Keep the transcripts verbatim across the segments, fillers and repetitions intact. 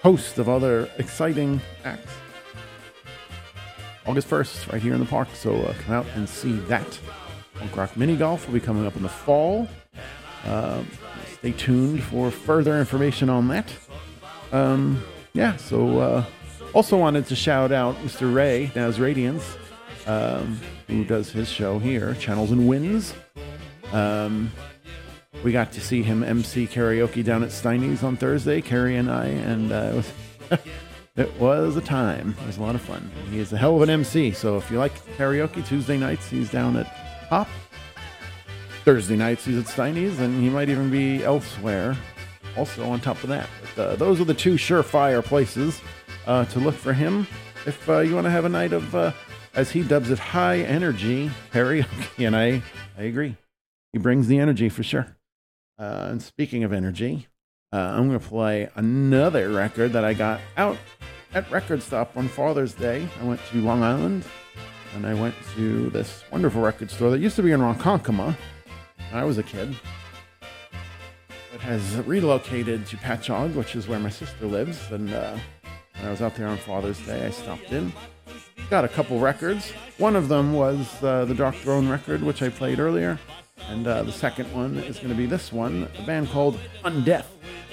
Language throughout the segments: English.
host of other exciting acts. August first, right here in the park, so uh, come out and see that. Punk Rock Mini Golf will be coming up in the fall. Uh, stay tuned for further information on that. Um, yeah, so uh, also wanted to shout out Mister Ray, Naz Radiance, um, who does his show here, Channels and Winds. Um, we got to see him M C karaoke down at Steiny's on Thursday, Carrie and I, and uh, it was it was a time. It was a lot of fun. He is a hell of an M C, so if you like karaoke, Tuesday nights he's down at Hop. Thursday nights he's at Steiny's, and he might even be elsewhere also on top of that. But, uh, those are the two surefire places uh, to look for him if uh, you want to have a night of, uh, as he dubs it, high energy karaoke. And I, I agree. He brings the energy for sure. Uh, and speaking of energy, uh, I'm going to play another record that I got out at Record Stop on Father's Day. I went to Long Island, and I went to this wonderful record store that used to be in Ronkonkoma when I was a kid. It has relocated to Patchogue, which is where my sister lives. And uh, when I was out there on Father's Day, I stopped in. Got a couple records. One of them was uh, the Dark Throne record, which I played earlier. And uh, the second one is going to be this one, a band called Undeath.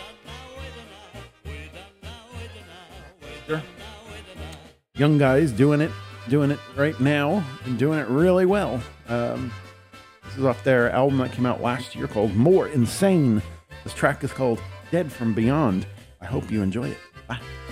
Sure. Young guys doing it, doing it right now, and doing it really well. Um, this is off their album that came out last year called More Insane. This track is called Dead from Beyond. I hope you enjoy it. Bye.